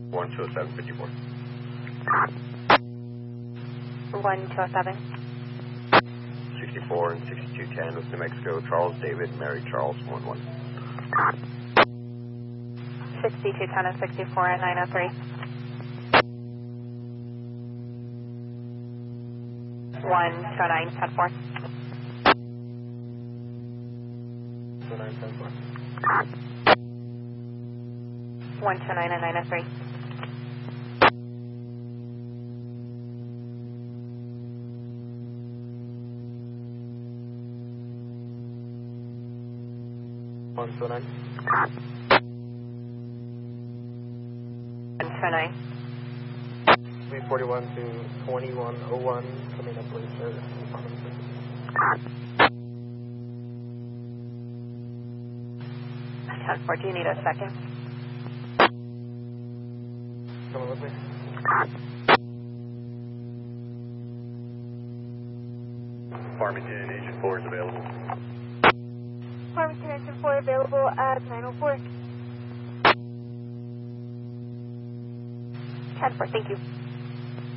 12754. 1207. 64 and 6210 with New Mexico, Charles David, Mary Charles 11. 6210 and 64 and 903. 129, 10-4. 129 and 903. 129. 129. 341 to 2101, coming up with service. 10-4, do you need a second? Coming with me. Farmington, Agent 4 is available. Farmington Engine 4 available at 904. 10-4, thank you.